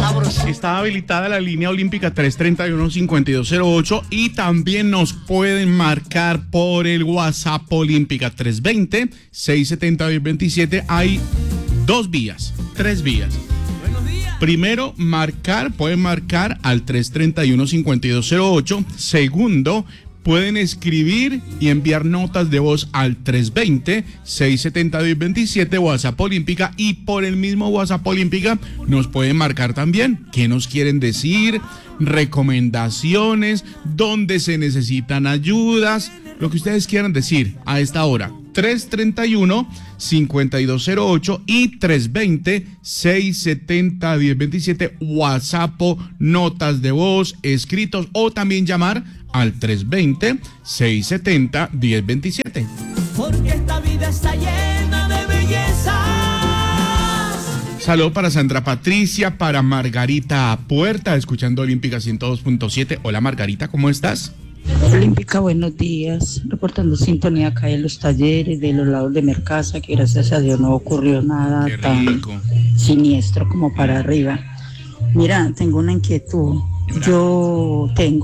Está habilitada la línea olímpica 331-5208 y también nos pueden marcar por el WhatsApp olímpica 320-670-1027. Hay tres vías. Primero, pueden marcar al 331-5208. Segundo, pueden escribir y enviar notas de voz al 320-670-1027 WhatsApp Olímpica, y por el mismo WhatsApp Olímpica nos pueden marcar también qué nos quieren decir, recomendaciones, dónde se necesitan ayudas, lo que ustedes quieran decir a esta hora. 331-5208 y 320-670-1027 WhatsApp, notas de voz, escritos, o también llamar al 320-670-1027. Porque esta vida está llena de belleza. Saludo para Sandra Patricia, para Margarita Puerta, escuchando Olímpica 102.7. Hola Margarita, ¿cómo estás? Olímpica, buenos días. Reportando sintonía acá en los talleres de los lados de Mercasa, que gracias a Dios no ocurrió nada tan siniestro como para arriba. Mira, tengo una inquietud. Yo tengo